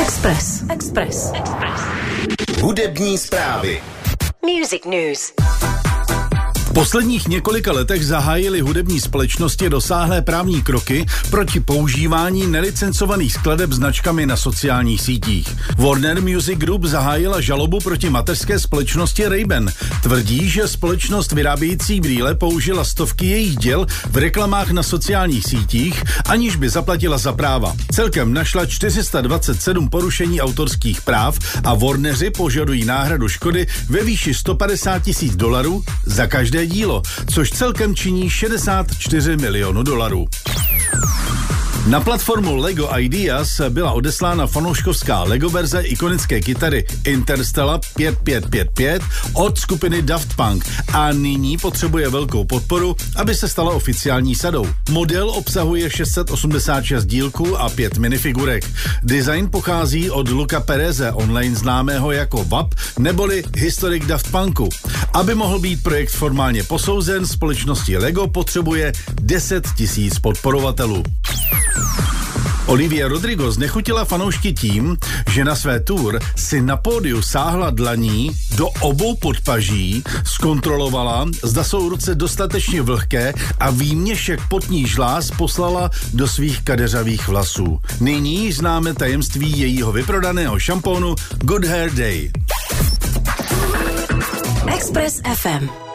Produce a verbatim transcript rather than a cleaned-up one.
Express. Express. Express. Hudební zprávy. Music News. V posledních několika letech zahájily hudební společnosti rozsáhlé právní kroky proti používání nelicencovaných skladeb značkami na sociálních sítích. Warner Music Group zahájila žalobu proti mateřské společnosti Ray-Ban. Tvrdí, že společnost vyrábějící brýle použila stovky jejich děl v reklamách na sociálních sítích, aniž by zaplatila za práva. Celkem našla čtyři sta dvacet sedm porušení autorských práv a Warneri požadují náhradu škody ve výši sto padesát tisíc dolarů za každé dílo, což celkem činí šedesát čtyři milionů dolarů. Na platformu Lego Ideas byla odeslána fanouškovská Lego verze ikonické kytary Interstellar pět pět pět pět od skupiny Daft Punk a nyní potřebuje velkou podporu, aby se stala oficiální sadou. Model obsahuje šest set osmdesát šest dílků a pět minifigurek. Design pochází od Luca Pereze, online známého jako V A P, neboli historik Daft Punku. Aby mohl být projekt formálně posouzen, společnosti Lego potřebuje deset tisíc podporovatelů. Olivia Rodrigo znechutila fanoušky tím, že na své tour si na pódiu sáhla dlaní do obou podpaží, zkontrolovala, zda jsou ruce dostatečně vlhké a výměšek potní žláz poslala do svých kadeřavých vlasů. Nyní známe tajemství jejího vyprodaného šampónu Good Hair Day. Express F M.